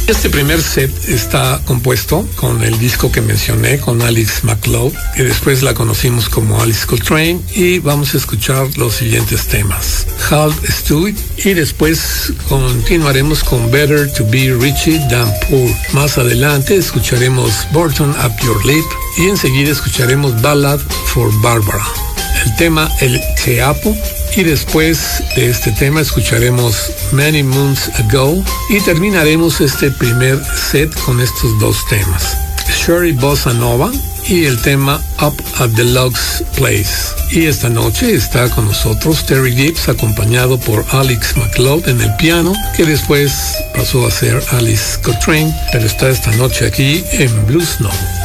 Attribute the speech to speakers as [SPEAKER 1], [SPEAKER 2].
[SPEAKER 1] Este primer set está compuesto con el disco que mencioné, con Alice McLeod, que después la conocimos como Alice Coltrane, y vamos a escuchar los siguientes temas: Half Stewed, y después continuaremos con Better to be Richie Than Poor. Más adelante escucharemos Burton Up Your Lip y enseguida escucharemos Ballad for Barbara, el tema El Teapo, y después de este tema escucharemos Many Moons Ago y terminaremos este primer set con estos dos temas: Sherry Bossa Nova y el tema Up at the Logs Place. Y esta noche está con nosotros Terry Gibbs, acompañado por Alex McLeod en el piano, que después pasó a ser Alice Coltrane, pero está esta noche aquí en Blues Note.